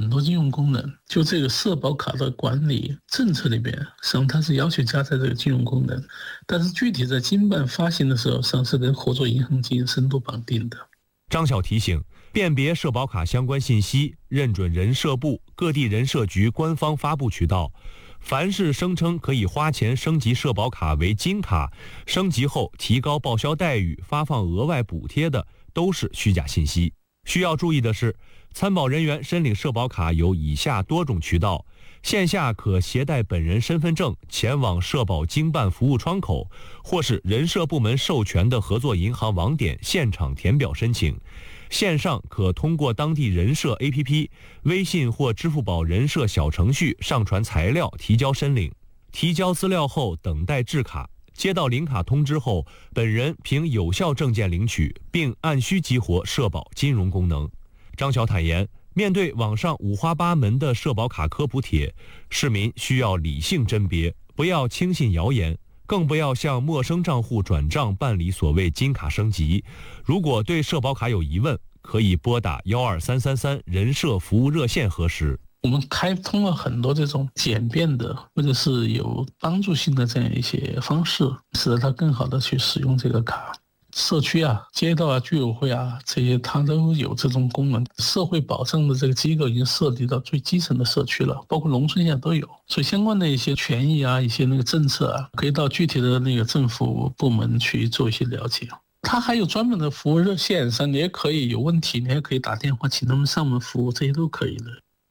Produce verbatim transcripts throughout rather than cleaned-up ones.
多金融功能，就这个社保卡的管理政策里边，实际上它是要求加载这个金融功能，但是具体在经办发行的时候，实际上是跟合作银行进行深度绑定的。 张晓提醒，辨别社保卡相关信息，认准人社部、各地人社局官方发布渠道。凡是声称可以花钱升级社保卡为金卡，升级后提高报销待遇、发放额外补贴的，都是虚假信息。需要注意的是，参保人员申领社保卡有以下多种渠道：线下可携带本人身份证前往社保经办服务窗口，或是人社部门授权的合作银行网点现场填表申请；线上可通过当地人社 A P P、微信或支付宝人社小程序上传材料提交申领。提交资料后等待制卡，接到领卡通知后，本人凭有效证件领取，并按需激活社保金融功能。张晓坦言，面对网上五花八门的社保卡科普帖，市民需要理性甄别，不要轻信谣言，更不要向陌生账户转账办理所谓金卡升级。如果对社保卡有疑问，可以拨打幺二三三三人社服务热线核实。 我们开通了很多这种简便的或者是有帮助性的这样一些方式，使得它更好的去使用这个卡。社区啊、街道啊、居委会啊，这些它都有这种功能。社会保障的这个机构已经涉及到最基层的社区了，包括农村现在都有。所以相关的一些权益啊、一些那个政策啊，可以到具体的那个政府部门去做一些了解。它还有专门的服务热线上，你也可以有问题，你也可以打电话请他们上门服务，这些都可以的。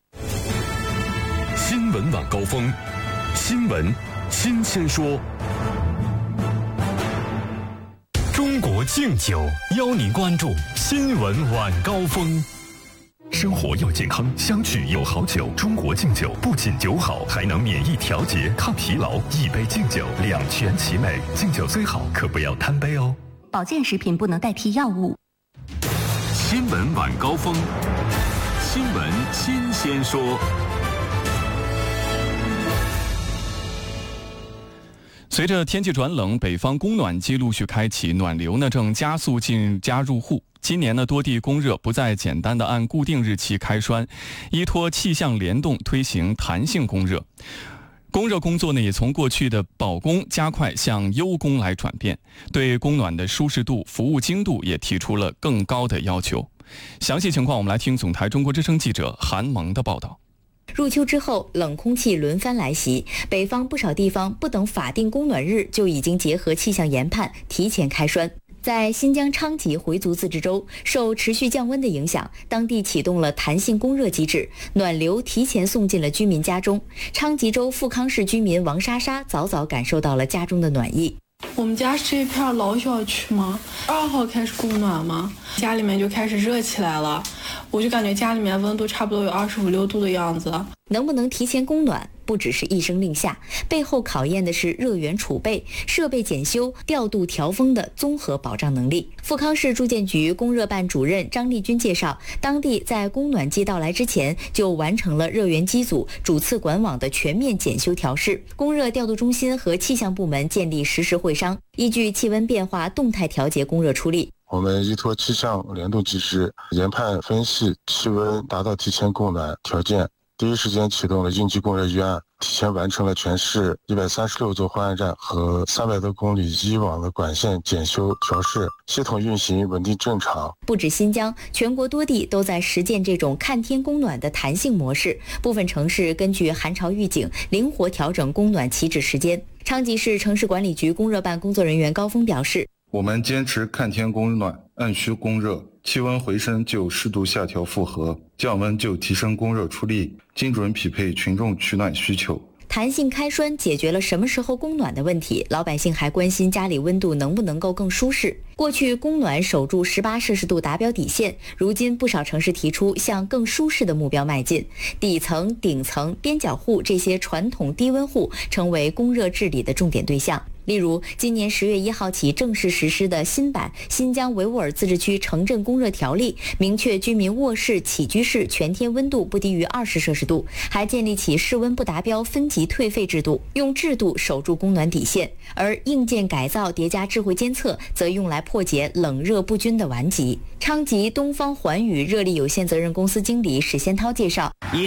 新闻晚高峰，新闻新鲜说。中国敬酒邀您关注新闻晚高峰。生活要健康，相聚有好酒。中国敬酒不仅酒好，还能免疫调节、抗疲劳。一杯敬酒，两全其美。敬酒最好，可不要贪杯哦。 保健食品不能代替药物。 新闻晚高峰，新闻新鲜说。 随着天气转冷，北方供暖季陆续开启，暖流呢正加速进家入户。今年呢，多地供热不再简单的按固定日期开栓，依托气象联动推行弹性供热。供热工作呢，也从过去的保供加快向优供来转变，对供暖的舒适度、服务精度也提出了更高的要求。详细情况，我们来听总台中国之声记者韩萌的报道。 入秋之后，冷空气轮番来袭，北方不少地方不等法定供暖日就已经结合气象研判提前开栓。在新疆昌吉回族自治州，受持续降温的影响，当地启动了弹性供热机制，暖流提前送进了居民家中。昌吉州富康市居民王莎莎早早感受到了家中的暖意。 我们家是这片老小区嘛，二号开始供暖嘛，家里面就开始热起来了，我就感觉家里面温度差不多有二十五六度的样子。 能不能提前供暖，不只是一声令下，背后考验的是热源储备、设备检修、调度调峰的综合保障能力。富康市住建局供热办主任张丽君介绍，当地在供暖季到来之前就完成了热源机组、主次管网的全面检修调试，供热调度中心和气象部门建立实时会商，依据气温变化动态调节供热出力。 我们依托气象联动机制，研判分析气温达到提前供暖条件，第一时间启动了应急供热预案，提前完成了全市一百三十六座换岸站和三百多公里以往的管线检修调试，系统运行稳定正常。 不止新疆，全国多地都在实践这种看天供暖的弹性模式，部分城市根据寒潮预警灵活调整供暖起止时间。昌吉市城市管理局供热办工作人员高峰表示， 我们坚持看天供暖，按需供热，气温回升就适度下调负荷，降温就提升供热出力，精准匹配群众取暖需求。 弹性开栓解决了什么时候供暖的问题，老百姓还关心家里温度能不能够更舒适。过去供暖守住十八摄氏度达标底线，如今不少城市提出向更舒适的目标迈进，底层、顶层、边角户这些传统低温户成为供热治理的重点对象。例如，今年十月一号起正式实施的新版《新疆维吾尔自治区城镇供热条例》，明确居民卧室、起居室全天温度不低于二十摄氏度，还建立起室温不达标分级退费制度，用制度守住供暖底线。而硬件改造叠加智慧监测，则用来破解冷热不均的顽疾。昌吉东方环宇热力有限责任公司经理史先涛介绍， 以